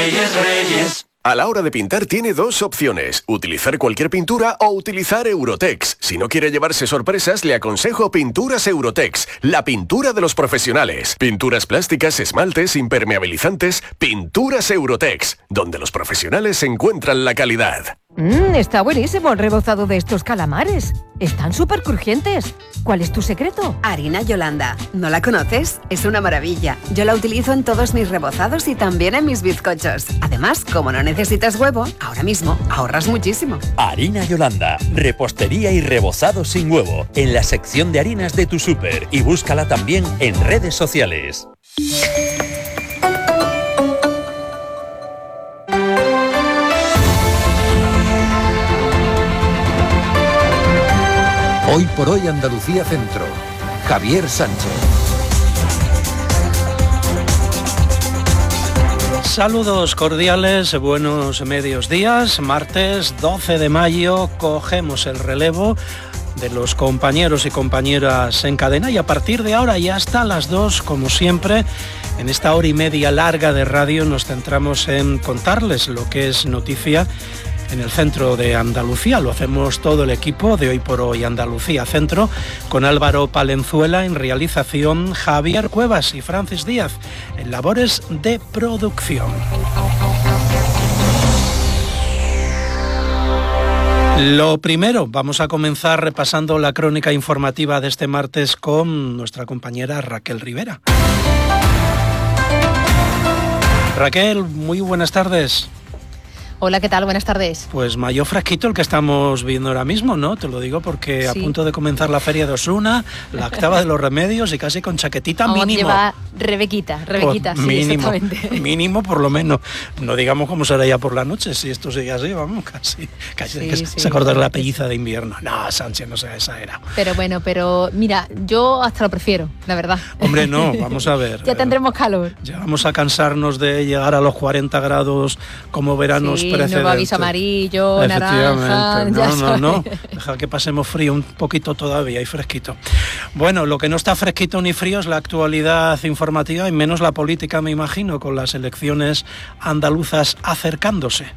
Reyes, Reyes. A la hora de pintar tiene dos opciones, utilizar cualquier pintura o utilizar Eurotex. Si no quiere llevarse sorpresas, le aconsejo Pinturas Eurotex, la pintura de los profesionales. Pinturas plásticas, esmaltes, impermeabilizantes, Pinturas Eurotex, donde los profesionales encuentran la calidad. Está buenísimo el rebozado de estos calamares. Están súper crujientes. ¿Cuál es tu secreto? Harina Yolanda. ¿No la conoces? Es una maravilla. Yo la utilizo en todos mis rebozados y también en mis bizcochos. Además, como no necesitas huevo, ahora mismo ahorras muchísimo. Harina Yolanda. Repostería y rebozado sin huevo. En la sección de harinas de tu súper. Y búscala también en redes sociales. Hoy por hoy Andalucía Centro. Javier Sánchez. Saludos cordiales, buenos medios días. Martes 12 de mayo cogemos el relevo de los compañeros y compañeras en cadena y a partir de ahora y hasta las 2, como siempre, en esta hora y media larga de radio nos centramos en contarles lo que es noticia en el centro de Andalucía. Lo hacemos todo el equipo de Hoy por Hoy Andalucía Centro, con Álvaro Palenzuela en realización, Javier Cuevas y Francis Díaz en labores de producción. Lo primero, vamos a comenzar repasando la crónica informativa de este martes con nuestra compañera Raquel Rivera. Raquel, muy buenas tardes. Hola, ¿qué tal? Buenas tardes. Pues mayo fresquito el que estamos viendo ahora mismo, ¿no? Te lo digo porque sí. A punto de comenzar la feria de Osuna, la octava de los remedios y casi con chaquetita mínimo. Lleva Rebequita, pues sí, mínimo, exactamente. Mínimo por lo menos. No digamos cómo será ya por la noche, si esto sigue así, vamos, casi sí, se acordará la pelliza de invierno. No, Sánchez, no sea exagerado. Pero bueno, mira, yo hasta lo prefiero, la verdad. Hombre, no, vamos a ver. Ya tendremos calor. Ya vamos a cansarnos de llegar a los 40 grados como veranos precedentes. Nuevo aviso amarillo, naranja. No. Deja que pasemos frío un poquito todavía y fresquito. Bueno, lo que no está fresquito ni frío es la actualidad informativa y menos la política, me imagino, con las elecciones andaluzas acercándose.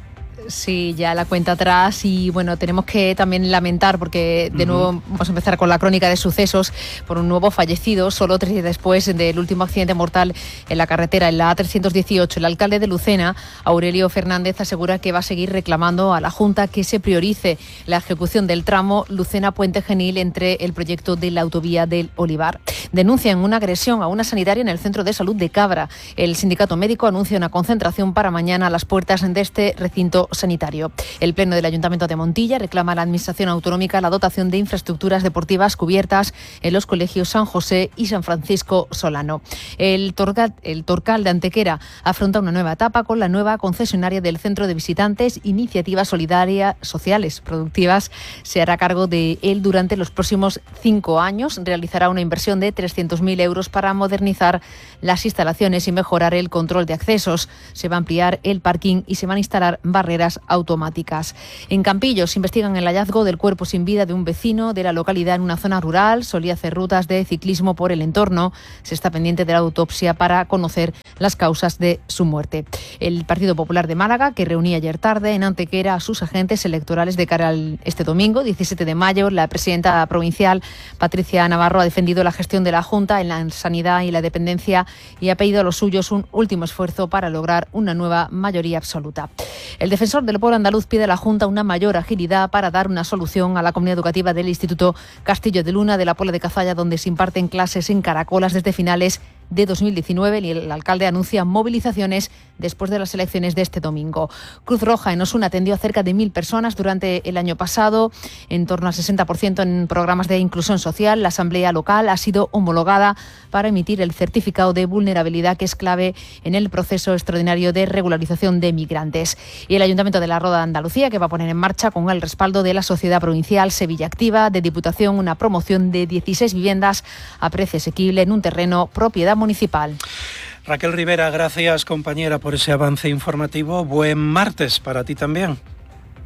Sí, ya la cuenta atrás y bueno, tenemos que también lamentar porque de nuevo vamos a empezar con la crónica de sucesos por un nuevo fallecido, solo 3 días después del último accidente mortal en la carretera, en la A318. El alcalde de Lucena, Aurelio Fernández, asegura que va a seguir reclamando a la Junta que se priorice la ejecución del tramo Lucena-Puente Genil entre el proyecto de la autovía del Olivar. Denuncian una agresión a una sanitaria en el centro de salud de Cabra. El sindicato médico anuncia una concentración para mañana a las puertas de este recinto sanitario. El Pleno del Ayuntamiento de Montilla reclama a la Administración Autonómica la dotación de infraestructuras deportivas cubiertas en los colegios San José y San Francisco Solano. El Torcal de Antequera afronta una nueva etapa con la nueva concesionaria del Centro de Visitantes. Iniciativas solidarias, sociales, productivas, se hará cargo de él durante los próximos 5 años. Realizará una inversión de 300.000 euros para modernizar las instalaciones y mejorar el control de accesos. Se va a ampliar el parking y se van a instalar barreras automáticas. En Campillos investigan el hallazgo del cuerpo sin vida de un vecino de la localidad en una zona rural. Solía hacer rutas de ciclismo por el entorno. Se está pendiente de la autopsia para conocer las causas de su muerte. El Partido Popular de Málaga, que reunía ayer tarde en Antequera a sus agentes electorales de cara al este domingo, 17 de mayo, la presidenta provincial, Patricia Navarro, ha defendido la gestión de la Junta en la sanidad y la dependencia y ha pedido a los suyos un último esfuerzo para lograr una nueva mayoría absoluta. El defensor del pueblo andaluz pide a la Junta una mayor agilidad para dar una solución a la comunidad educativa del Instituto Castillo de Luna de la Puebla de Cazalla, donde se imparten clases en caracolas desde finales de 2019 y el alcalde anuncia movilizaciones después de las elecciones de este domingo. Cruz Roja en Osuna atendió a cerca de 1.000 personas durante el año pasado, en torno al 60% en programas de inclusión social. La asamblea local ha sido homologada para emitir el certificado de vulnerabilidad, que es clave en el proceso extraordinario de regularización de migrantes. Y el Ayuntamiento de la Roda de Andalucía, que va a poner en marcha, con el respaldo de la Sociedad Provincial Sevilla Activa de Diputación, una promoción de 16 viviendas a precio asequible en un terreno propiedad municipal. Raquel Rivera, gracias compañera por ese avance informativo. Buen martes para ti también.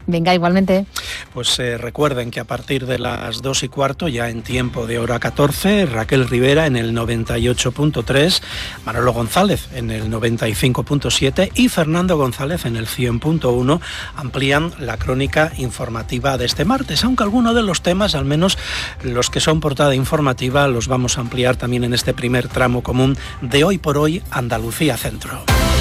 Venga, igualmente. Pues recuerden que a partir de las 2:15, ya en tiempo de hora 14, Raquel Rivera en el 98.3, Manolo González en el 95.7 y Fernando González en el 100.1 amplían la crónica informativa de este martes, aunque algunos de los temas, al menos los que son portada informativa, los vamos a ampliar también en este primer tramo común de Hoy por Hoy Andalucía Centro.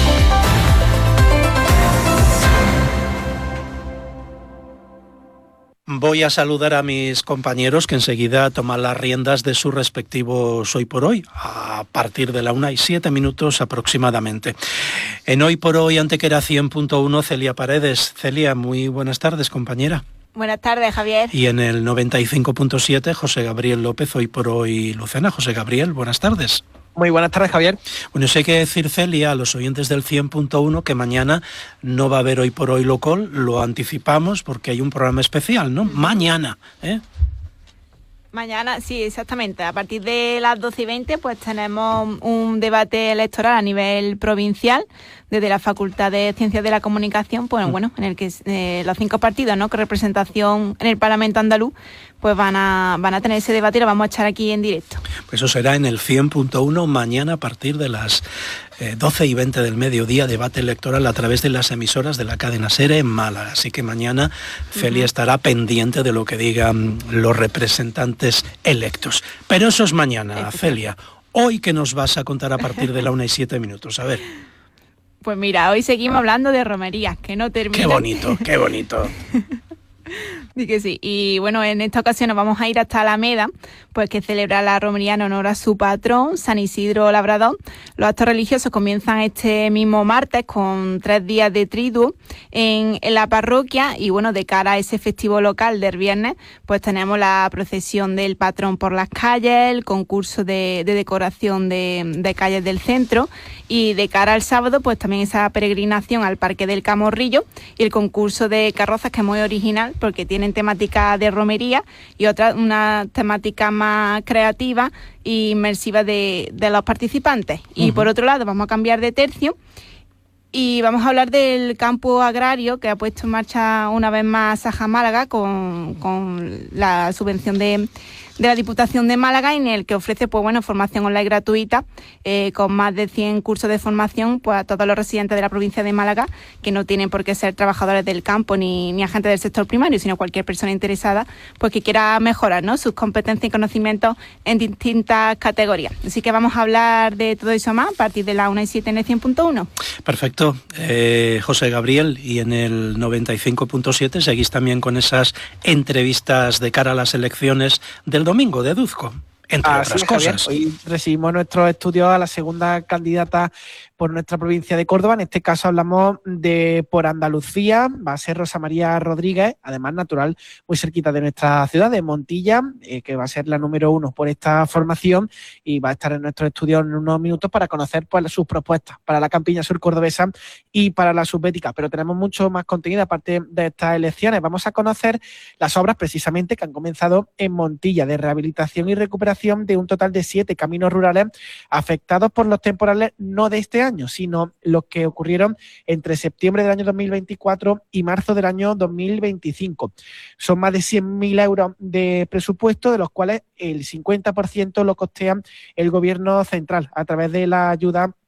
Voy a saludar a mis compañeros que enseguida toman las riendas de sus respectivos Hoy por Hoy, a partir de la 1:07 aproximadamente. En Hoy por Hoy, Antequera 100.1, Celia Paredes. Celia, muy buenas tardes, compañera. Buenas tardes, Javier. Y en el 95.7, José Gabriel López, Hoy por Hoy Lucena. José Gabriel, buenas tardes. Muy buenas tardes, Javier. Bueno, eso hay que decir, Celia, a los oyentes del 100.1 que mañana no va a haber Hoy por Hoy Local, lo anticipamos porque hay un programa especial, ¿no? Mañana, ¿eh? Mañana, sí, exactamente. A partir de las 12:20, pues tenemos un debate electoral a nivel provincial desde la Facultad de Ciencias de la Comunicación, pues bueno, en el que los 5 partidos, ¿no?, con representación en el Parlamento andaluz, pues van a tener ese debate y lo vamos a echar aquí en directo. Pues eso será en el 100.1 mañana a partir de las 12:20 del mediodía, debate electoral a través de las emisoras de la cadena SER en Málaga. Así que mañana Celia estará pendiente de lo que digan los representantes electos. Pero eso es mañana, Celia. Hoy, ¿qué nos vas a contar a partir de la 1:07? A ver. Pues mira, hoy seguimos hablando de romerías, que no terminan. Qué bonito, qué bonito. Sí que sí. Y bueno, en esta ocasión nos vamos a ir hasta Alameda, pues que celebra la romería en honor a su patrón, San Isidro Labrador. Los actos religiosos comienzan este mismo martes con 3 días de triduo en la parroquia y bueno, de cara a ese festivo local del viernes, pues tenemos la procesión del patrón por las calles, el concurso de decoración de calles del centro y de cara al sábado, pues también esa peregrinación al Parque del Camorrillo y el concurso de carrozas, que es muy original porque tienen temática de romería y una temática más creativa e inmersiva de los participantes. Y por otro lado, vamos a cambiar de tercio y vamos a hablar del campo agrario que ha puesto en marcha una vez más Saja Málaga con la subvención de la Diputación de Málaga, en el que ofrece pues bueno, formación online gratuita con más de 100 cursos de formación pues a todos los residentes de la provincia de Málaga, que no tienen por qué ser trabajadores del campo ni agentes del sector primario, sino cualquier persona interesada pues que quiera mejorar, ¿no?, sus competencias y conocimientos en distintas categorías. Así que vamos a hablar de todo eso más a partir de la 1:07 en el 100.1. Perfecto. José Gabriel, y en el 95.7 seguís también con esas entrevistas de cara a las elecciones del domingo, deduzco, entre otras cosas. Javier, hoy recibimos nuestros estudios a la segunda candidata por nuestra provincia de Córdoba. En este caso hablamos de por Andalucía, va a ser Rosa María Rodríguez, además natural muy cerquita de nuestra ciudad, de Montilla, que va a ser la número 1 por esta formación y va a estar en nuestro estudio en unos minutos para conocer pues sus propuestas para la campiña sur cordobesa y para la subbética. Pero tenemos mucho más contenido aparte de estas elecciones. Vamos a conocer las obras precisamente que han comenzado en Montilla de rehabilitación y recuperación de un total de 7 caminos rurales afectados por los temporales no de este año, sino los que ocurrieron entre septiembre del año 2024 y marzo del año 2025. Son más de 100.000 euros de presupuesto, de los cuales el 50% lo costea el gobierno central a través de la ayuda